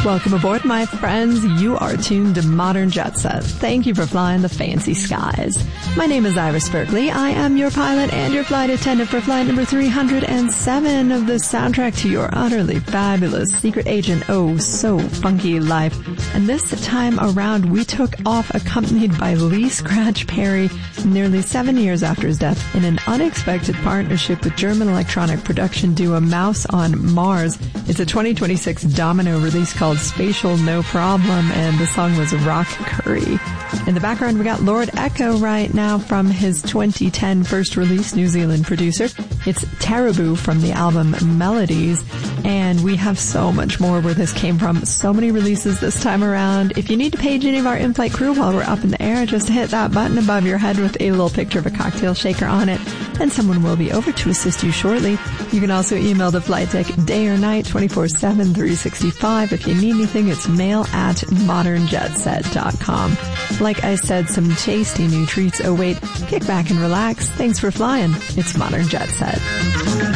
Welcome aboard, my friends. You are tuned to Modern Jet Set. Thank you for flying the fancy skies. My name is Iris Berkeley. I am your pilot and your flight attendant for flight number 307 of the soundtrack to your utterly fabulous secret agent, oh so funky life. And this time around, we took off accompanied by Lee Scratch Perry nearly 7 years after his death in an unexpected partnership with German electronic production duo Mouse on Mars. It's a 2026 Domino release called Spatial No Problem, and the song was Rock Curry. In the background, we got Lord Echo right now from his 2010 first release, New Zealand producer. It's Taraboo from the album Melodies, and we have so much more where this came from. So many releases this time around. If you need to page any of our in-flight crew while we're up in the air, just hit that button above your head with a little picture of a cocktail shaker on it, and someone will be over to assist you shortly. You can also email the flight deck day or night, 24/7, 365. If you need anything, it's mail@modernjetset.com. Like I said, some tasty new treats await. Kick back and relax. Thanks for flying. It's Modern Jet Set.